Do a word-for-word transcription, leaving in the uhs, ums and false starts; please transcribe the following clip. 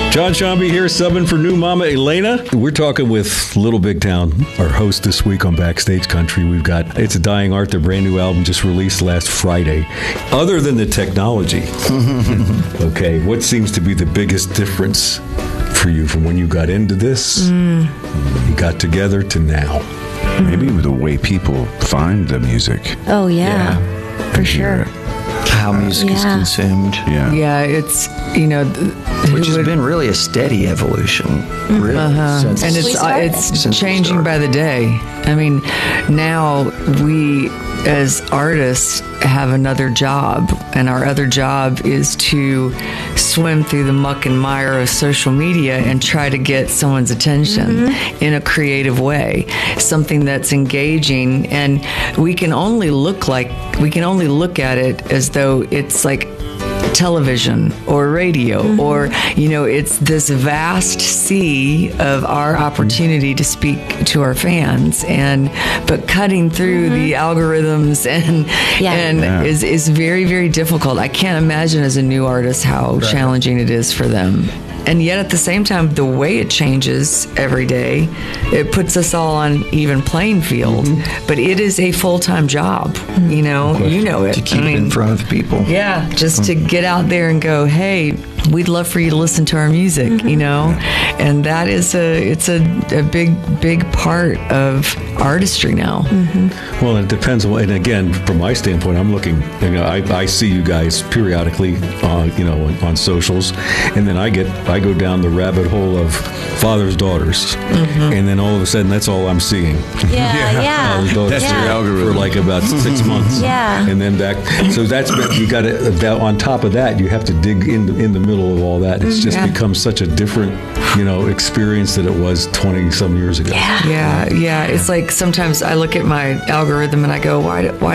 John Shambi here, subbing for new mama Elena. We're talking with Little Big Town, our host this week on Backstage Country. We've got It's a Dying Art, their brand new album just released last Friday. Other than the technology, okay, what seems to be the biggest difference for you from when you got into this, mm. you got together, to now? Maybe the way people find the music. Oh, yeah, yeah. for sure. How music yeah. is consumed. Yeah. Yeah, it's, you know... Th- Which has would, been really a steady evolution, really. Uh-huh. Since and it's uh, it's changing by the day. I mean, now we, as artists, have another job, and our other job is to swim through the muck and mire of social media and try to get someone's attention mm-hmm. in a creative way, something that's engaging, and we can only look like we can only look at it as though it's like television or radio mm-hmm. or, you know, it's this vast sea of our opportunity to speak to our fans, and but cutting through mm-hmm. the algorithms and yeah. and yeah. is is very, very difficult. I can't imagine as a new artist how right. challenging it is for them. And yet at the same time, the way it changes every day, it puts us all on even playing field. Mm-hmm. But it is a full-time job, you know, you know it. To keep I mean, it in front of people. Yeah, just mm-hmm. to get out there and go, hey, we'd love for you to listen to our music, mm-hmm. you know? And that is a, it's a, a big, big part of artistry now. Mm-hmm. Well, it depends on, and again, from my standpoint, I'm looking, you know, I, I see you guys periodically, uh, you know, on, on socials, and then I get, I go down the rabbit hole of fathers, daughters, mm-hmm. and then all of a sudden, that's all I'm seeing. Yeah, yeah. yeah. Fathers, daughters, that's yeah. your algorithm. For like about six months. Yeah. And then back, so that's, you got to, on top of that, you have to dig in the, in the middle of all that. It's just yeah. become such a different, you know, experience than it was twenty some years ago. Yeah. Yeah, yeah. It's like sometimes I look at my algorithm and I go, why, why